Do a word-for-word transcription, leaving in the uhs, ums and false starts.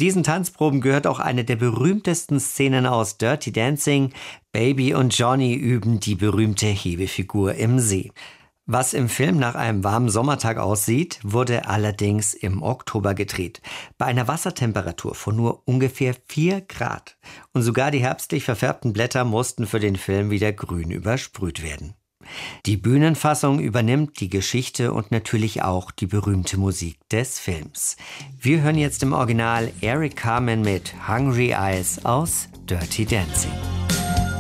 diesen Tanzproben gehört auch eine der berühmtesten Szenen aus Dirty Dancing. Baby und Johnny üben die berühmte Hebefigur im See. Was im Film nach einem warmen Sommertag aussieht, wurde allerdings im Oktober gedreht. Bei einer Wassertemperatur von nur ungefähr vier Grad. Und sogar die herbstlich verfärbten Blätter mussten für den Film wieder grün übersprüht werden. Die Bühnenfassung übernimmt die Geschichte und natürlich auch die berühmte Musik des Films. Wir hören jetzt im Original Eric Carmen mit Hungry Eyes aus Dirty Dancing.